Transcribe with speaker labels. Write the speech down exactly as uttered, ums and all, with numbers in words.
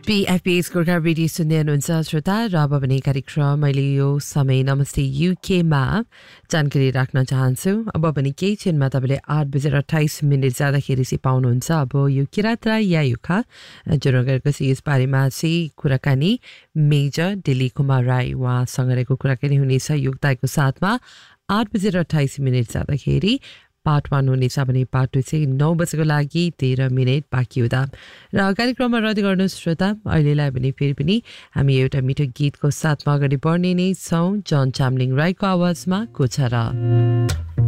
Speaker 1: पीएफपीएस Gorkha radio सुन्दै हुनुहुन्छ श्रोता र अब भने कार्यक्रम मैले यो समय नमस्ते युकेमा जानकारी राख्न चाहन्छु। अब भने केही क्षणमा तपाईँले आठ बजेर अठाइस मिनट जाँदाखेरि चाहिँ पाउनुहुन्छ अब यो किरात राई या युखा जुन गरेको चाहिँ यसबारेमा चाहिँ कुराकानी मेजर दिलीप कुमार राई उहाँसँग रहेको कुराकानी हुनेछ योगदायको साथमा आठ बजेर अठाइस मिनट जाँदाखेरि पार्ट वान हुनेछ भने पार्ट टू चाहिँ नौ बजेको लागि तेह्र मिनट बाँकी हुँदा र कार्यक्रममा रद्द गर्नुहोस् श्रोता। अहिलेलाई भने फेरि पनि हामी एउटा मिठो गीतको साथमा अगाडि बढ्ने नै छौँ। जन चामलिङ राईको आवाजमा कोछरा।